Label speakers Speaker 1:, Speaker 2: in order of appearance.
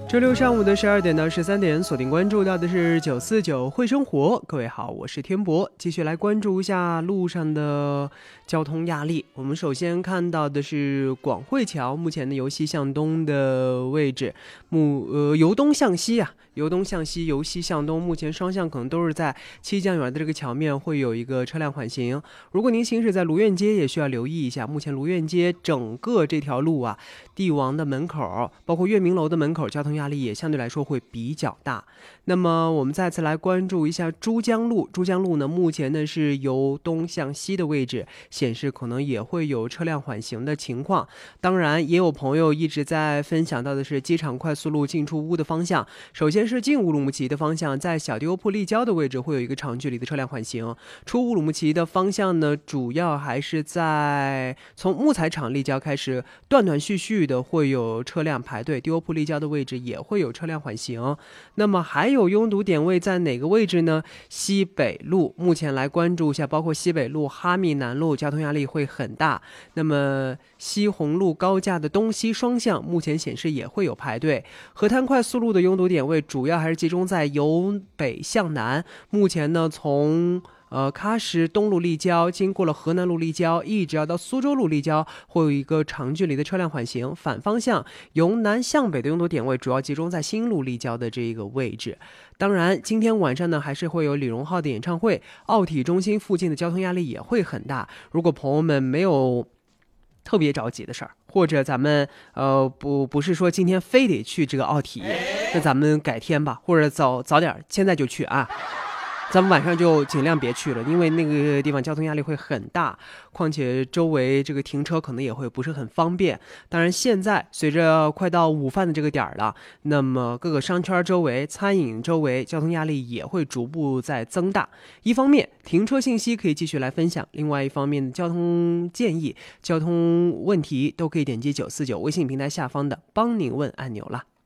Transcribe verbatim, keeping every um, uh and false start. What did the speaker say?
Speaker 1: 周六上午的十二点到十三点，锁定关注到的是九四九会生活。各位好，我是天博，继续来关注一下路上的交通压力。我们首先看到的是广汇桥，目前的由西向东的位置，目呃由东向西啊，由东向西，由西向东，目前双向可能都是在七江园的这个桥面会有一个车辆缓行。如果您行驶在卢苑街，也需要留意一下，目前卢苑街整个这条路啊，帝王的门口，包括月明楼的门口，交通压力也相对来说会比较大。那么我们再次来关注一下珠江路，珠江路呢，目前呢是由东向西的位置，显示可能也会有车辆缓行的情况。当然，也有朋友一直在分享到的是机场快速路进出乌的方向。首先是进乌鲁木齐的方向，在小迪欧铺立交的位置会有一个长距离的车辆缓行。出乌鲁木齐的方向呢，主要还是在从木材厂立交开始，断断续续的会有车辆排队，迪欧铺立交的位置也会有车辆缓行。那么还有拥堵点位在哪个位置呢？西北路，目前来关注一下，包括西北路、哈密南路，交通压力会很大。那么西红路高架的东西双向，目前显示也会有排队。河滩快速路的拥堵点位主要还是集中在由北向南，目前呢从呃，喀什东路立交，经过了河南路立交，一直要到苏州路立交，会有一个长距离的车辆缓行。反方向由南向北的拥堵点位主要集中在新路立交的这一个位置。当然，今天晚上呢，还是会有李荣浩的演唱会，奥体中心附近的交通压力也会很大。如果朋友们没有特别着急的事儿，或者咱们呃不不是说今天非得去这个奥体，那咱们改天吧，或者早早点，现在就去啊。咱们晚上就尽量别去了，因为那个地方交通压力会很大，况且周围这个停车可能也会不是很方便。当然现在随着快到午饭的这个点儿了，那么各个商圈周围、餐饮周围交通压力也会逐步在增大。一方面停车信息可以继续来分享，另外一方面交通建议、交通问题都可以点击九四九微信平台下方的帮您问按钮了。